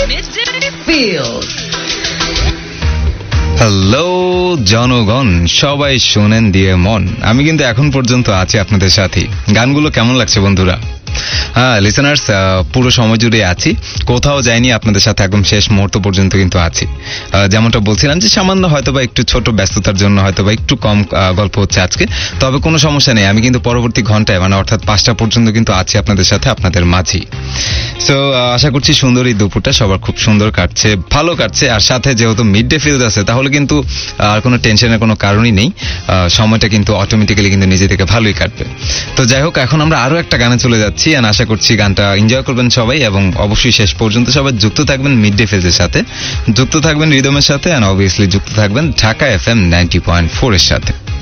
Hello জনগণ, সবাই শোনেন দিয়ে মন। আমি কিন্তু এখন পর্যন্ত আছি আপনাদের সাথে। গানগুলো কেমন লাগছে বন্ধুরা? হ্যাঁ লিসেনার্স, পুরো সময় জুড়ে আছি, কোথাও যাইনি, আপনাদের সাথে একদম শেষ মুহূর্ত পর্যন্ত কিন্তু আছি। যেমনটা বলছিলাম যে সামান্য হয়তোবা একটু ছোট ব্যস্ততার জন্য হয়তোবা একটু কম গল্প হচ্ছে আজকে, তবে কোনো সমস্যা নেই। আমি কিন্তু পরবর্তী ঘন্টায় মানে অর্থাৎ 5টা পর্যন্ত কিন্তু আছি আপনাদের সাথে, আপনাদের মাঝেই। সো আশা করছি সুন্দর এই দুপুরটা সবার খুব সুন্দর কাটছে, ভালো কাটছে। আর সাথে যেহেতু মিড ডে ফিল্ড আছে, তাহলে কিন্তু আর কোনো টেনশনের কোনো কারণই নেই। সময়টা কিন্তু অটোমেটিক্যালি কিন্তু নিজে থেকে ভালোই কাটবে। তো যাই হোক, এখন আমরা আরো একটা গানে চলে যাচ্ছি। আশা করছি গানটা এনজয় করবেন সবাই, এবং অবশ্যই শেষ পর্যন্ত সবাই যুক্ত থাকবেন মিড ডে ফিল্ডের সাথে, যুক্ত থাকবেন রিদমের সাথে, অবভিয়াসলি যুক্ত থাকবেন ঢাকা FM 90.4 এর সাথে।